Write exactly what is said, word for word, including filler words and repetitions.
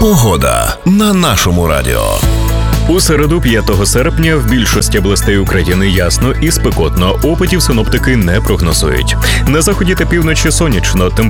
Погода на нашому радіо. У середу, п'ятого серпня, в більшості областей України ясно і спекотно. Опадів синоптики не прогнозують. На заході та півночі сонячно, температура